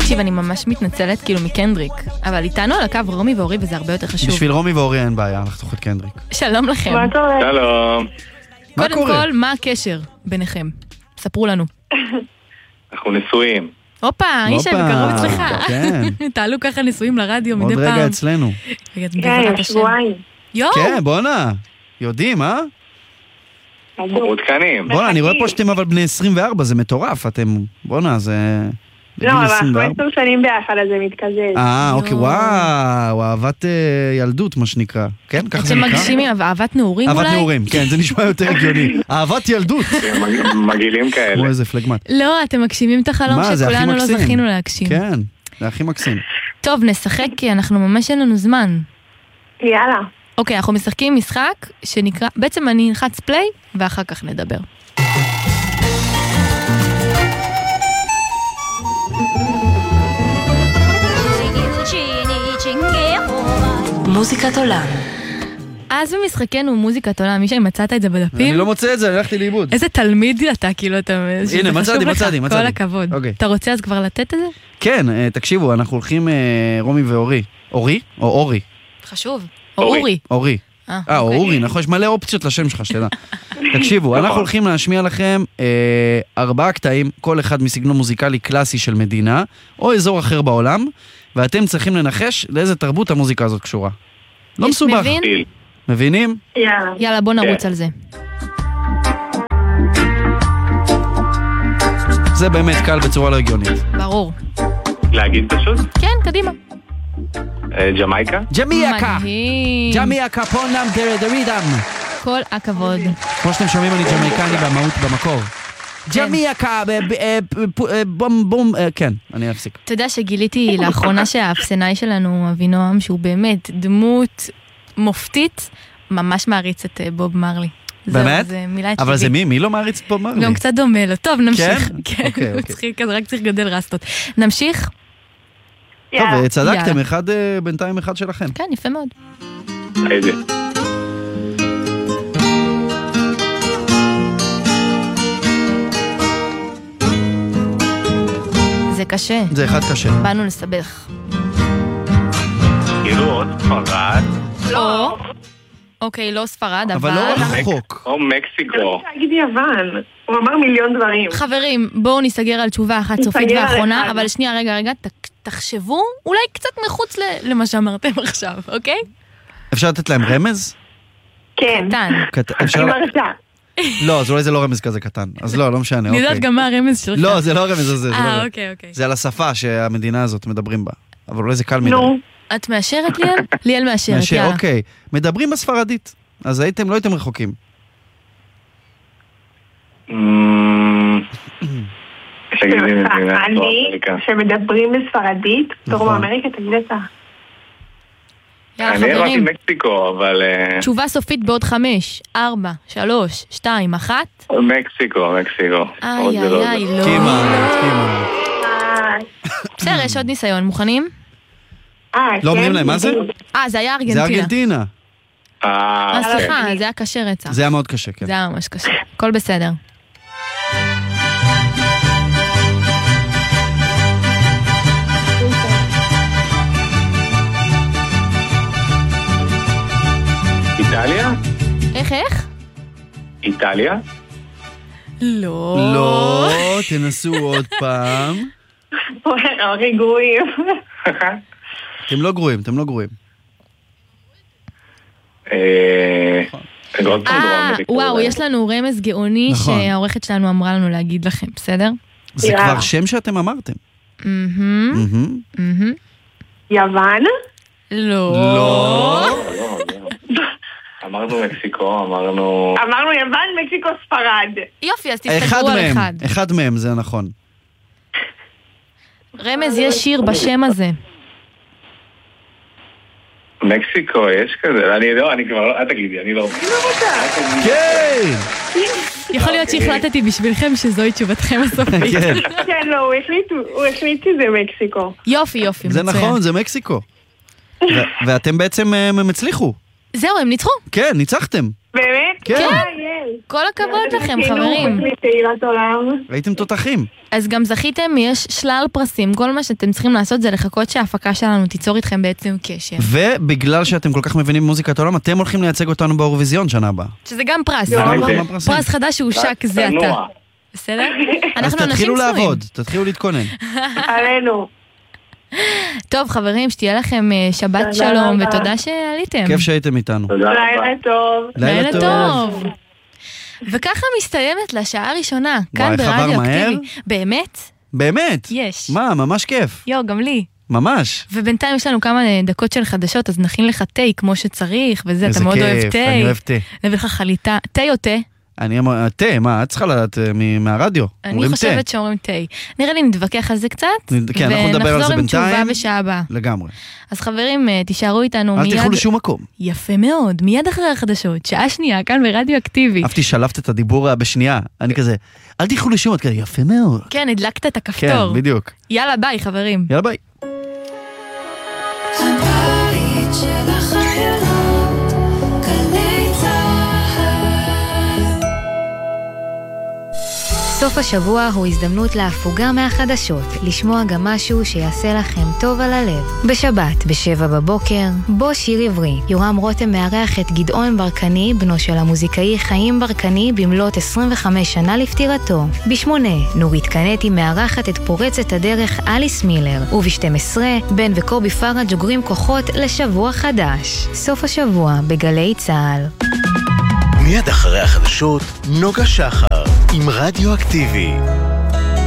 תקשיב, אני ממש מתנצלת, כאילו מקנדריק, אבל איתנו על הקו רומי ואורי, וזה הרבה יותר חשוב. בשביל רומי ואורי אין בעיה, לחתוך את קנדריק. שלום לכם. מה קורה? שלום. מה קודם קורה? כל, מה הקשר ביניכם? ספרו לנו. אנחנו נשואים. הופה, אישה, בקרוב אצלך. כן. תעלו ככה נישואים לרדיו מדי עוד פעם. רגע אצלנו. רגע, כן, בעזרת השם. שבועיים. יואו, כן, בואנה. יודעים, אה? מעודכנים. בואנה, אני רואה פה שאתם אבל בני 24, זה מטורף. אתם, בואנה, זה... לא, אבל אנחנו 10 שנים ביחד, אז זה מתקזז. אוקיי, וואו, אהבת ילדות, מה שנקרא. כן, ככה זה אתם נקרא? מגשימים, אהבת נעורים אולי? אהבת נעורים, כן, זה נשמע יותר הגיוני. אהבת ילדות. מגעילים כאלה. כמו איזה פלגמט. לא, אתם מגשימים את החלום מה, זה הכי שכולנו לא מקסים. זכינו להגשים. כן, זה הכי מקסים. טוב, נשחק כי אנחנו ממש אין לנו זמן. יאללה. אוקיי, אנחנו משחקים משחק שנקרא, בעצם אני נלחץ פליי ואחר כך נדבר. מוזיקת עולם. אז במשחקנו מוזיקת עולם, מי שמצאת את זה בדפים? אני לא מוצא את זה, אני הלכתי לאיבוד. איזה תלמיד אתה, כאילו, אתה... הנה, מצאתי. כל הכבוד. אוקיי. אתה רוצה אז כבר לתת את זה? כן, תקשיבו, אנחנו הולכים רומי ואורי. אורי? או אורי? חשוב. או אורי. אורי. אורי. או אוקיי. אורי, נכון, יש מלא אופציות לשם שלך, שתדע. תקשיבו, אנחנו הולכים להשמיע לכם 4 קטעים, כל אחד מסגנון מוזיקלי קלאסי של מדינה, או אזור אחר בעולם, ואתם צריכים לנחש לאיזה תרבות המוזיקה הזאת קשורה. לא מסובך. מבין? מבינים? יאללה. יאללה, בוא נרוץ על זה. זה באמת קל בצורה לא הגיונית. ברור. להגיד פשוט? כן, קדימה. ג'מייקה? ג'מייקה! מדהים. ג'מייקה פונם דרידם. כל הכבוד. כמו שאתם שומעים, אני ג'מייקני במהות במקור. ג'מייקה, בום בום, כן, אני אפסיק. אתה יודע שגיליתי לאחרונה שהאפסנאי שלנו, אבינועם, שהוא באמת דמות מופתית, ממש מעריץ את בוב מרלי. באמת? זה מילה את אבל שלי. זה מי לא מעריץ פה מרלי? גם קצת דומה לו. טוב, נמשיך. כן? אוקיי, הוא אוקיי. צחיק, אז רק צריך גדל רסטות. נמשיך? טוב, יאללה. צדקתם, יאללה. בינתיים אחד שלכם. כן, יפה מאוד. איזה? זה קשה. זה אחד קשה. באנו לסבך. כאילו עוד ספרד? לא. אוקיי, לא ספרד, אבל לא רחוק. או מקסיקו. אני רוצה להגיד יוון. הוא אמר מיליון דברים. חברים, בואו ניסגר על תשובה אחת סופית ניסגר על ואחרונה, אחד. אבל שנייה, רגע, תחשבו אולי קצת מחוץ למה שאמרתם עכשיו, אוקיי? אפשר לתת להם רמז? כן. קטן. אפשר... אני מרצה. לא, אז אולי זה לא רמז כזה קטן. אז לא משנה, אני אוקיי. יודעת גם מה הרמז שלך. לא, זה לא הרמז הזה. אוקיי. זה על השפה שהמדינה הזאת מדברים בה. אבל אולי זה קל מדי. נו. את מאשרת, ליאל? ליאל מאשרת, יאללה. אוקיי. מדברים בספרדית. אז לא הייתם רחוקים. אני, שמדברים בספרדית, דרום אמריקה, תגיד אתה. יאללה, אני אמרתי חברים. מקסיקו, אבל... תשובה סופית בעוד 5, 4, 3, 2, 1. מקסיקו. עוד זה לא איי, זה. לא. כמעט. בסדר, יש עוד ניסיון, מוכנים? לא אומרים להם, מה זה? זה היה זה ארגנטינה. ארגנטינה. סליחה, זה היה קשה רצח. זה היה מאוד קשה, כן. זה היה ממש קשה. הכל בסדר. איטליה? איך? איטליה? לא. לא, תנסו עוד פעם. הכי גרועים. אתם לא גרועים. וואו, יש לנו רמז גאוני נכון. שהעורכת שלנו אמרה לנו להגיד לכם, בסדר? זה כבר שם שאתם אמרתם. יוון? לא. אמרנו מקסיקו, אמרנו יוון, מקסיקו, ספרד. יופי, אז תסתגרו על אחד. אחד מהם, זה נכון. רמז, יש שיר בשם הזה. מקסיקו, יש כזה, אני כבר לא, תגידי, אני לא... כן! יכול להיות שהחלטתי בשבילכם שזוהי תשובתכם הסופית. כן. כן, לא, הוא החליט שזה מקסיקו. יופי, זה מצוין. נכון, זה מקסיקו. ואתם בעצם הם הצליחו. זהו, הם ניצחו. כן, ניצחתם. באמת? כן. כל הכבוד לכם, חברים. מתהילת עולם. הייתם תותחים. אז גם זכיתם, יש שלל פרסים, כל מה שאתם צריכים לעשות זה לחכות שההפקה שלנו תיצור איתכם בעצם קשר. ובגלל שאתם כל כך מבינים מוזיקת העולם, אתם הולכים לייצג אותנו באירוויזיון שנה הבאה. שזה גם פרס. פרסים. פרס חדש שהושק זה אתה. בסדר? אז תתחילו לעבוד, תתחילו להתכונן. עלינו. טוב חברים, שתהיה לכם שבת שלום ותודה שעליתם. כיף שהייתם איתנו. לילה טוב. לילה טוב. וככה מסתיימת לשעה הראשונה, כאן ברדיו אקטיבי. באמת? באמת? יש. מה, ממש כיף. גם לי. ממש. ובינתיים יש לנו כמה דקות של חדשות, אז נכין לך תה כמו שצריך, וזה, אתה מאוד אוהב תה. אני אוהב תה. נביא לך חליטה. תה או תה? תה, מה, את צריכה לדעת מהרדיו. אני חושבת שאומרים תה. נראה לי נתווכח על זה קצת, כן, אנחנו נדבר על זה ונחזור עם תשובה בינתיים. בשעה הבאה. לגמרי. אז חברים, תישארו איתנו מיד. אל תלכו לשום מקום. יפה מאוד, מיד אחרי החדשות, שעה שנייה, כאן ברדיו אקטיבי. אהבתי שלפת את הדיבור בשנייה, אני כזה, אל תלכו לשום, את כזה, יפה מאוד. כן, הדלקת את הכפתור. כן, בדיוק. יאללה, ביי חברים. יאללה ביי. הבית של החיילות, גלי צהל. סוף השבוע הוא הזדמנות להפוגה מהחדשות, לשמוע גם משהו שיעשה לכם טוב על הלב. בשבת, ב7 בבוקר, בו שיר עברי. יורם רותם מארח את גדעון ברקני, בנו של המוזיקאי חיים ברקני, במלאת 25 שנה לפטירתו. ב8, נורית קנטי מארחת את פורצת הדרך אליס מילר. וב12, בן וקובי פרג' אוגרים כוחות לשבוע חדש. סוף השבוע בגלי צהל. מיד אחרי החדשות, נוגה שחר עם רדיו אקטיבי.